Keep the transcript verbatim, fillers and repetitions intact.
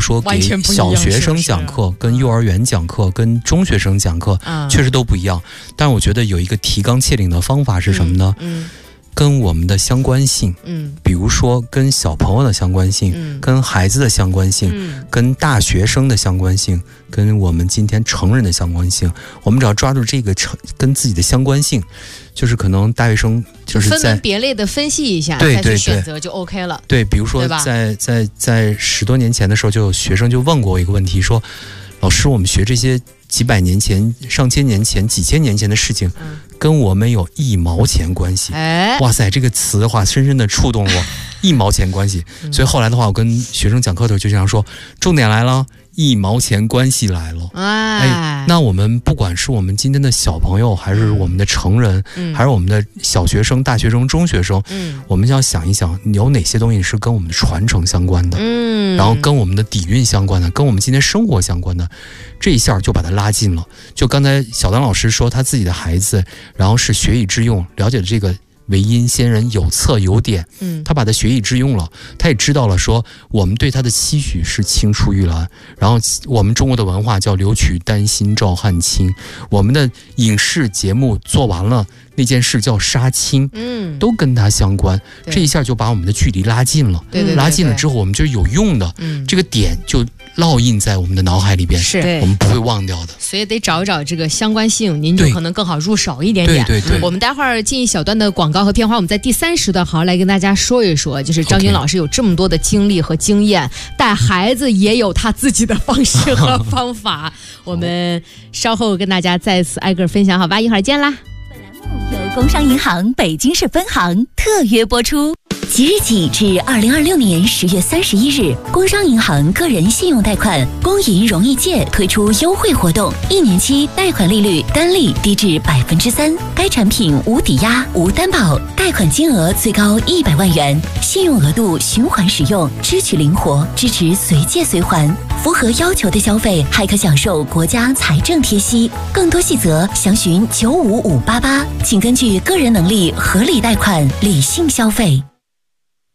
说给小学生讲课、跟幼儿园讲课、跟中学生讲课， 嗯、 确实都不一样。但是我觉得有一个提纲挈领的方法是什么呢？ 嗯。嗯跟我们的相关性， 嗯， 比如说跟小朋友的相关性， 嗯， 跟孩子的相关性， 嗯， 跟大学生的相关性，跟我们今天成人的相关性，我们只要抓住这个成跟自己的相关性，就是可能大学生就是在分门别类的分析一下， 对对对， 再去选择就 OK 了。 对，比如说在在在十多年前的时候，就有学生就问过我一个问题，说，老师，我们学这些几百年前、上千年前、几千年前的事情，嗯，跟我们有一毛钱关系。 哎， 哇塞，这个词的话，深深的触动了我，一毛钱关系。所以后来的话，我跟学生讲课的时候就这样说，重点来了，一毛钱关系来了。 哎， 哎，那我们不管是我们今天的小朋友，还是我们的成人， 嗯， 还是我们的小学生、大学生、中学生， 嗯， 我们就要想一想，有哪些东西是跟我们的传承相关的， 嗯， 然后跟我们的底蕴相关的，跟我们今天生活相关的，这一下就把它拉近了。就刚才小丹老师说他自己的孩子，然后是学以致用，了解了这个为因先人有策有典， 嗯， 他把它学以致用了，他也知道了说我们对他的期许是青出于蓝，然后我们中国的文化叫留取丹心照汗青，我们的影视节目做完了，那件事叫杀青， 嗯， 都跟它相关，这一下就把我们的距离拉近了， 对对对对， 拉近了之后我们就有用的， 嗯， 这个点就烙印在我们的脑海里边， 是我们不会忘掉的。 所以得找一找这个相关性，您就可能更好入手一点点。 对对对， 我们待会儿进一小段的广告和片花，我们在第三时段好好来跟大家说一说，就是张军老师有这么多的经历和经验，带孩子也有他自己的方式和方法。我们稍后跟大家再次挨个分享，好吧？一会儿见啦。 本栏目由工商银行北京市分行特约播出。即日起至二零二六年十月三十一日，工商银行个人信用贷款工银容易借推出优惠活动，一年期贷款利率单利低至百分之三，该产品无抵押、无担保，贷款金额最高一百万元，信用额度循环使用，支取灵活，支持随借随还。符合要求的消费还可享受国家财政贴息。更多细则详询九五五八八，请根据个人能力合理贷款，理性消费。